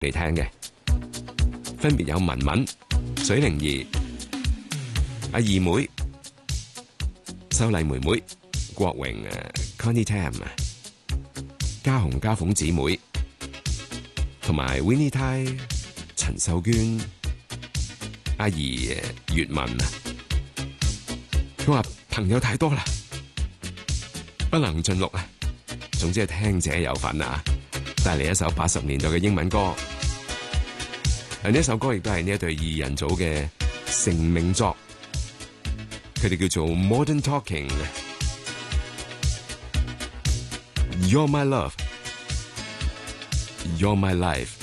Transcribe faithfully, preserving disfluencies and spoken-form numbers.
嚟聽嘅，分別有文文、水靈兒、阿二妹、秀麗妹妹、郭榮誒 Connie Tam、家紅家鳳姊妹，同埋 Winnie Tai、陳秀娟、阿姨粵文啊。佢話朋友太多啦，不能盡錄啊。總之係聽者有份啊！帶嚟一首八十年代嘅英文歌。呢一首歌亦都係呢一對二人組嘅成名作，佢哋叫做 Modern Talking。You're my love, you're my life。